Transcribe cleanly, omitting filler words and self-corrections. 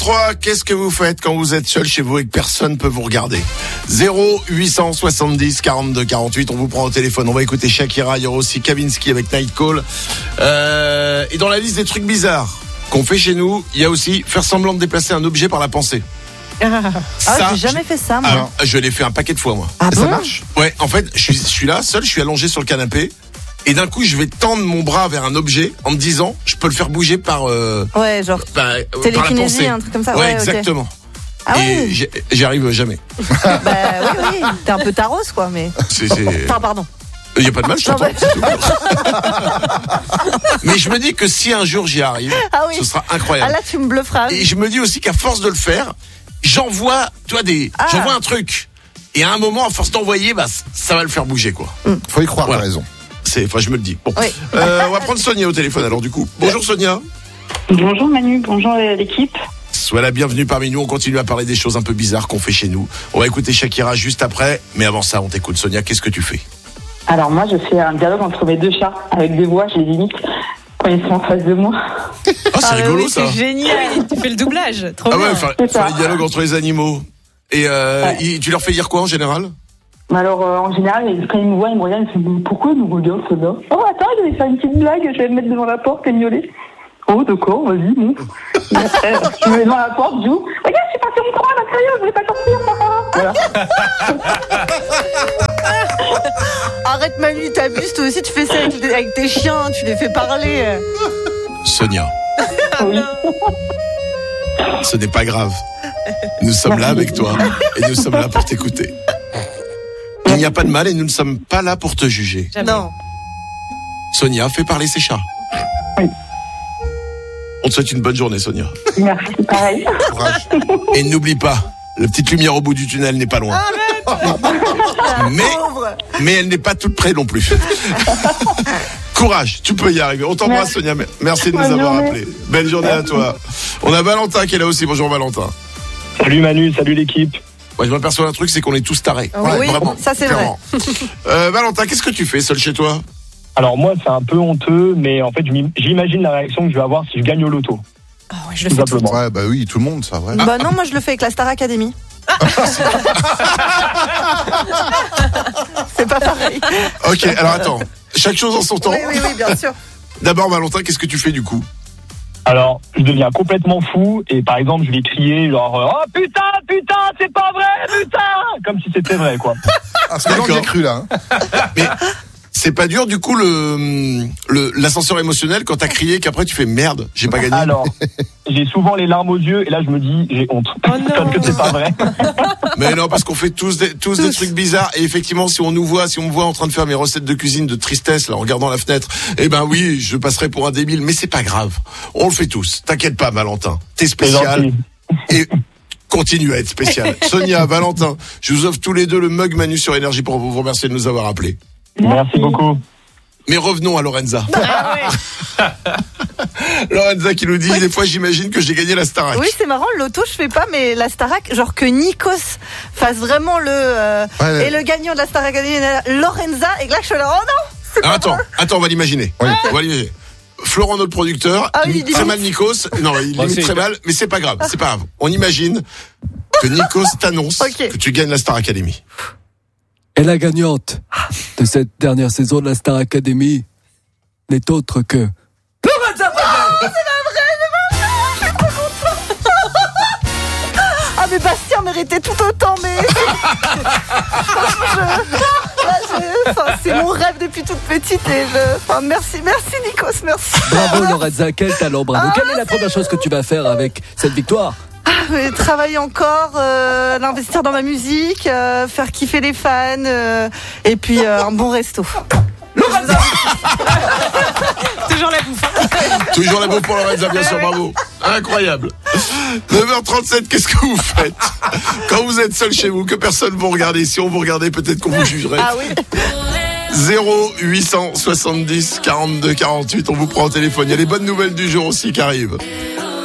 3, qu'est-ce que vous faites quand vous êtes seul chez vous et que personne ne peut vous regarder? 0870 42 48, on vous prend au téléphone. On va écouter Shakira, il y aura aussi Kavinsky avec Night Call. Et dans la liste des trucs bizarres qu'on fait chez nous, il y a aussi faire semblant de déplacer un objet par la pensée. J'ai jamais fait ça, moi. Je l'ai fait un paquet de fois, moi. Ah bon ? Ça marche? Ouais, en fait, je suis là, seul, je suis allongé sur le canapé. Et d'un coup, je vais tendre mon bras vers un objet en me disant, je peux le faire bouger par Ouais, genre par la télékinésie, pensée. un truc comme ça. Ouais, Ouais, ok. exactement. Ah Et ouais. j'y arrive jamais. Bah oui, t'es un peu taros, quoi, mais. Enfin, pardon. Il y a pas de mal, je t'entends. Non, c'est tout. Mais je me dis que si un jour j'y arrive, Ah oui. ce sera Ah incroyable. là, tu me blufferas. Et je me dis aussi qu'à force de le faire, j'envoie un truc. Et à un moment, à force d'envoyer, ça va le faire bouger, quoi. Faut y croire, Voilà. t'as raison. Je me le dis. Bon. Oui. On va prendre Sonia au téléphone, alors, du coup. Bonjour, Sonia. Bonjour Manu, bonjour l'équipe. Sois la bienvenue parmi nous. On continue à parler des choses un peu bizarres qu'on fait chez nous. On va écouter Shakira juste après. Mais avant ça, on t'écoute. Sonia, qu'est-ce que tu fais? Alors moi je fais un dialogue entre mes deux chats avec des voix, je les imite quand ils sont en face de moi. Ah, c'est rigolo, ça. C'est génial. Tu fais le doublage, trop Ah bien. ouais, faire les dialogues entre les animaux. Et tu leur fais dire quoi en général? Alors en général, quand ils me voient, ils me regardent, ils me disent pourquoi ils nous regardent ceux-là? Oh attends, je vais faire une petite blague, je vais me mettre devant la porte et miauler. Oh d'accord, vas-y, montre. Et après, je me mets devant la porte, je joue. Regarde, je suis passé mon temps à l'intérieur, je voulais pas sortir. Voilà. Arrête, Manu, t'abuses, toi aussi, tu fais ça avec tes chiens, tu les fais parler. Sonia, Oui. ce n'est pas grave. Nous sommes là avec toi et nous sommes là pour t'écouter. Il n'y a pas de mal et nous ne sommes pas là pour te juger. Jamais. Non. Sonia, fais parler ses chats. Oui. On te souhaite une bonne journée, Sonia. Merci, pareil. Courage. Et n'oublie pas, la petite lumière au bout du tunnel n'est pas loin. Mais elle n'est pas toute près non plus. Courage, tu peux y arriver. On t'embrasse, Sonia. Merci de nous Bonne avoir journée. appelés. Belle journée à toi. On a Valentin qui est là aussi. Bonjour Valentin. Salut Manu, salut l'équipe. Moi, je m'aperçois d'un truc, c'est qu'on est tous tarés. Oui, Vraiment, ça c'est vrai. clairement. Valentin, qu'est-ce que tu fais seul chez toi? Alors moi c'est un peu honteux, mais en fait j'imagine la réaction que je vais avoir si je gagne au loto. Ah ouais, je le Tout fais tout. simplement. Ouais, bah oui, tout le monde, ça, ouais. Bah non, moi je le fais avec la Star Academy. C'est pas pareil. Ok, alors attends. Chaque chose en son temps. Oui, bien sûr. D'abord, Valentin, qu'est-ce que tu fais du coup? Alors je deviens complètement fou et par exemple je vais crier genre oh putain c'est pas vrai putain, comme si c'était vrai quoi. Ah, c'est maintenant que j'ai cru, là. Hein. Mais c'est pas dur du coup l'ascenseur émotionnel quand t'as crié qu'après tu fais merde, j'ai pas gagné. Alors j'ai souvent les larmes aux yeux et là je me dis j'ai honte parce que c'est pas vrai. Mais non, parce qu'on fait tous des trucs bizarres et effectivement si on me voit en train de faire mes recettes de cuisine de tristesse là en regardant la fenêtre, eh ben oui, je passerai pour un débile, mais c'est pas grave. On le fait tous. T'inquiète pas Valentin. T'es C'est spécial gentil. et continue à être spécial. Sonia, Valentin, je vous offre tous les deux le mug Manu sur Énergie pour vous remercier de nous avoir appelés. Merci beaucoup. Mais revenons à Lorenza. Ah ouais. Lorenza qui nous dit des fois j'imagine que j'ai gagné la Starac. Oui, c'est marrant, le loto je fais pas, mais la Starac, genre que Nikos fasse vraiment Ouais. et le gagnant de la Star Academy, Lorenza, et que là je suis là, oh non. Ah, attends, on va l'imaginer. Oui. On va l'imaginer. Florent, notre producteur, Ah oui, imite il très imite. mal Nikos. Non, il Bah, imite c'est- très mal, mais c'est pas grave, c'est pas grave. On imagine que Nikos t'annonce Ok. que tu gagnes la Star Academy. Et la gagnante de cette dernière saison de la Star Academy n'est autre que... Ah mais Bastien méritait tout autant, mais c'est mon rêve depuis toute petite et merci Nikos, merci. Bravo Lorenza, quel talent, bravo. Quelle est la première chose que tu vas faire avec cette victoire? Travailler encore, l'investir dans ma musique, faire kiffer les fans, et puis un bon resto. Toujours la bouffe. Toujours la bouffe pour Lorenza, bien sûr, bravo. Incroyable. 9h37, qu'est-ce que vous faites quand vous êtes seul chez vous, que personne vous regarde? Si on vous regardait, peut-être qu'on vous jugerait. Ah oui. 0870 42 48, on vous prend au téléphone. Il y a les bonnes nouvelles du jour aussi qui arrivent.